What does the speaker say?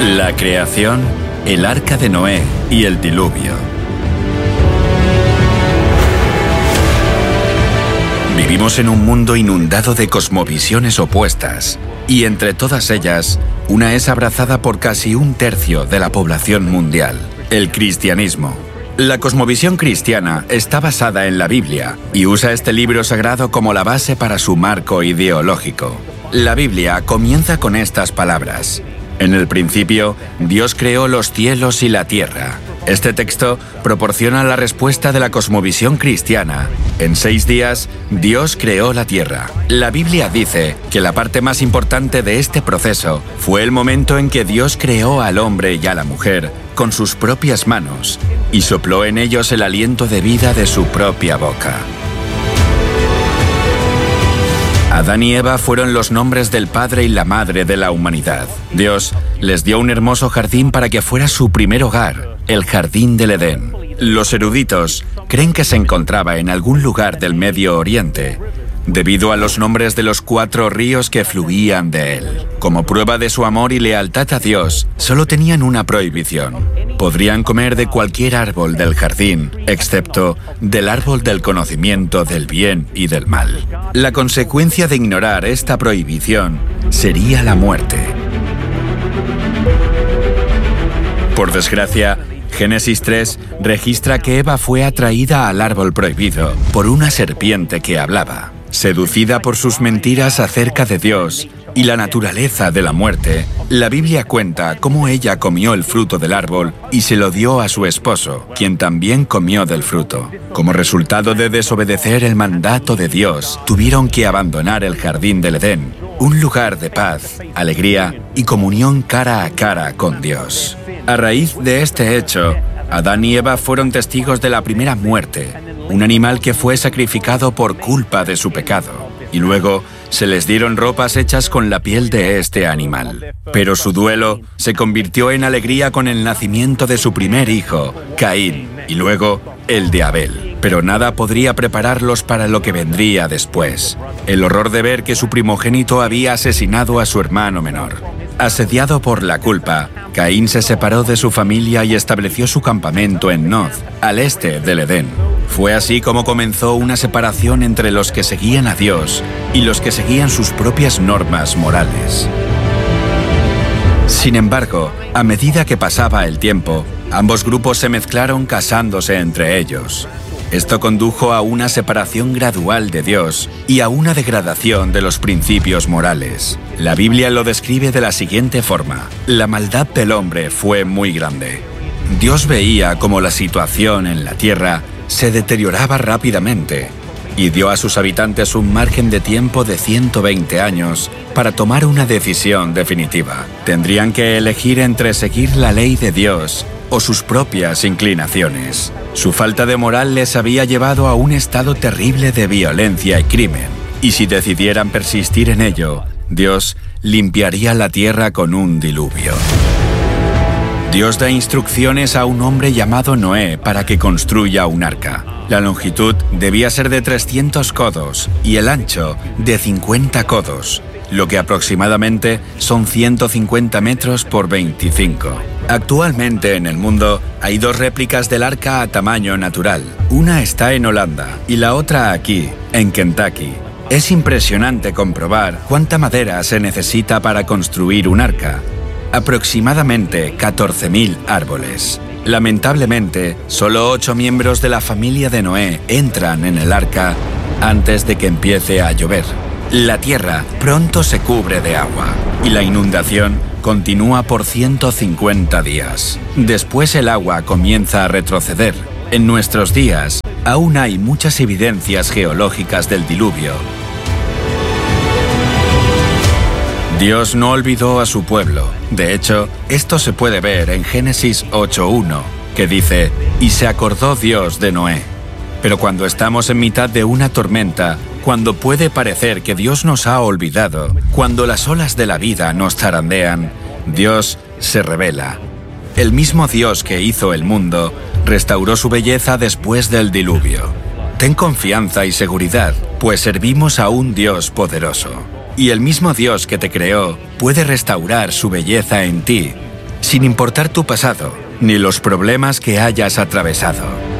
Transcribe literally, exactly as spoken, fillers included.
La creación, el arca de Noé y el diluvio. Vivimos en un mundo inundado de cosmovisiones opuestas, y entre todas ellas, una es abrazada por casi un tercio de la población mundial: el cristianismo. La cosmovisión cristiana está basada en la Biblia y usa este libro sagrado como la base para su marco ideológico. La Biblia comienza con estas palabras: en el principio, Dios creó los cielos y la tierra. Este texto proporciona la respuesta de la cosmovisión cristiana. En seis días, Dios creó la tierra. La Biblia dice que la parte más importante de este proceso fue el momento en que Dios creó al hombre y a la mujer con sus propias manos y sopló en ellos el aliento de vida de su propia boca. Adán y Eva fueron los nombres del padre y la madre de la humanidad. Dios les dio un hermoso jardín para que fuera su primer hogar, el jardín del Edén. Los eruditos creen que se encontraba en algún lugar del Medio Oriente, debido a los nombres de los cuatro ríos que fluían de él. Como prueba de su amor y lealtad a Dios, solo tenían una prohibición: podrían comer de cualquier árbol del jardín, excepto del árbol del conocimiento del bien y del mal. La consecuencia de ignorar esta prohibición sería la muerte. Por desgracia, Génesis tres registra que Eva fue atraída al árbol prohibido por una serpiente que hablaba. Seducida por sus mentiras acerca de Dios y la naturaleza de la muerte, la Biblia cuenta cómo ella comió el fruto del árbol y se lo dio a su esposo, quien también comió del fruto. Como resultado de desobedecer el mandato de Dios, tuvieron que abandonar el jardín del Edén, un lugar de paz, alegría y comunión cara a cara con Dios. A raíz de este hecho, Adán y Eva fueron testigos de la primera muerte, un animal que fue sacrificado por culpa de su pecado, y luego se les dieron ropas hechas con la piel de este animal. Pero su duelo se convirtió en alegría con el nacimiento de su primer hijo, Caín, y luego el de Abel. Pero nada podría prepararlos para lo que vendría después: el horror de ver que su primogénito había asesinado a su hermano menor. Asediado por la culpa, Caín se separó de su familia y estableció su campamento en Noz, al este del Edén. Fue así como comenzó una separación entre los que seguían a Dios y los que seguían sus propias normas morales. Sin embargo, a medida que pasaba el tiempo, ambos grupos se mezclaron casándose entre ellos. Esto condujo a una separación gradual de Dios y a una degradación de los principios morales. La Biblia lo describe de la siguiente forma: la maldad del hombre fue muy grande. Dios veía cómo la situación en la tierra se deterioraba rápidamente y dio a sus habitantes un margen de tiempo de ciento veinte años para tomar una decisión definitiva. Tendrían que elegir entre seguir la ley de Dios o sus propias inclinaciones. Su falta de moral les había llevado a un estado terrible de violencia y crimen, y si decidieran persistir en ello, Dios limpiaría la tierra con un diluvio. Dios da instrucciones a un hombre llamado Noé para que construya un arca. La longitud debía ser de trescientos codos y el ancho de cincuenta codos, lo que aproximadamente son ciento cincuenta metros por veinticinco. Actualmente en el mundo hay dos réplicas del arca a tamaño natural. Una está en Holanda y la otra aquí, en Kentucky. Es impresionante comprobar cuánta madera se necesita para construir un arca: aproximadamente catorce mil árboles. Lamentablemente, solo ocho miembros de la familia de Noé entran en el arca antes de que empiece a llover. La tierra pronto se cubre de agua y la inundación continúa por ciento cincuenta días. Después el agua comienza a retroceder. En nuestros días, aún hay muchas evidencias geológicas del diluvio. Dios no olvidó a su pueblo. De hecho, esto se puede ver en Génesis ocho uno, que dice: «Y se acordó Dios de Noé». Pero cuando estamos en mitad de una tormenta, cuando puede parecer que Dios nos ha olvidado, cuando las olas de la vida nos zarandean, Dios se revela. El mismo Dios que hizo el mundo restauró su belleza después del diluvio. Ten confianza y seguridad, pues servimos a un Dios poderoso. Y el mismo Dios que te creó puede restaurar su belleza en ti sin importar tu pasado ni los problemas que hayas atravesado.